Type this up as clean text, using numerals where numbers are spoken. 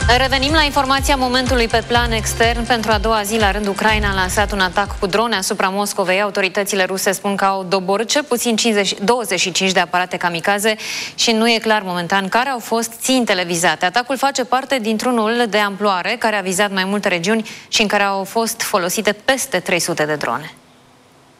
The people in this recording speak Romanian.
Revenim la informația momentului pe plan extern. Pentru a doua zi la rând, Ucraina a lansat un atac cu drone asupra Moscovei. Autoritățile ruse spun că au doborât cel puțin 25 de aparate kamikaze și nu e clar momentan care au fost țintele vizate. Atacul face parte dintr-unul de amploare care a vizat mai multe regiuni și în care au fost folosite peste 300 de drone.